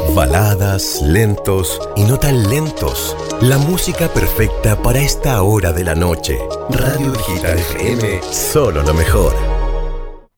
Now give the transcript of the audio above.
Baladas, lentos y no tan lentos. La música perfecta para esta hora de la noche. Radio Digital FM, solo lo mejor.